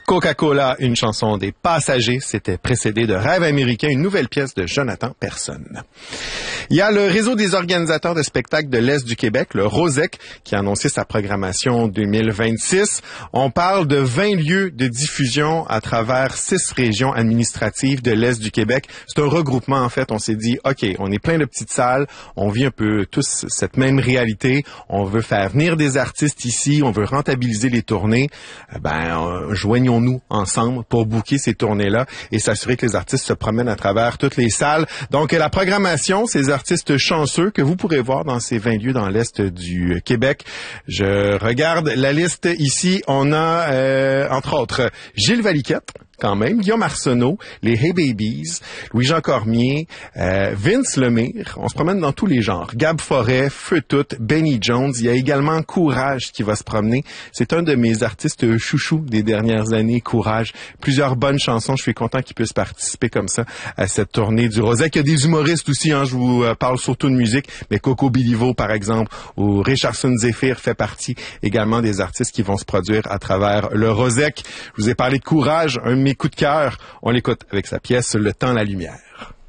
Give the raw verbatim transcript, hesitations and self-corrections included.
Coca-Cola, une chanson des Passagers, c'était précédé de Rêve américain, une nouvelle pièce de Jonathan Personne. Il y a le réseau des organisateurs de spectacles de l'Est du Québec, le ROSEC, qui a annoncé sa programmation deux mille vingt-six. On parle de vingt lieux de diffusion à travers six régions administratives de l'Est du Québec. C'est un regroupement, en fait. On s'est dit, OK, on est plein de petites salles, on vit un peu tous cette même réalité, on veut faire venir des artistes ici, on veut rentabiliser les tournées. Ben, euh, joignons-nous ensemble pour booker ces tournées-là et s'assurer que les artistes se promènent à travers toutes les salles. Donc, la programmation, ces artistes chanceux que vous pourrez voir dans ces vingt lieux dans l'Est du Québec. Je regarde la liste ici. On a, euh, entre autres, Gilles Valiquette, quand même, Guillaume Arsenault, les Hey Babies, Louis-Jean Cormier, euh, Vince Lemire. On se promène dans tous les genres. Gab Forêt, Feu Tout, Benny Jones. Il y a également Courage qui va se promener. C'est un de mes artistes chouchous des dernières années, Courage. Plusieurs bonnes chansons. Je suis content qu'il puisse participer comme ça à cette tournée du Rosec. Il y a des humoristes aussi, hein. Je vous parle surtout de musique, mais Coco Bilivo, par exemple, ou Richardson Zephyr fait partie également des artistes qui vont se produire à travers le Rosec. Je vous ai parlé de Courage, un mes coups de cœur. On l'écoute avec sa pièce Le temps, la lumière.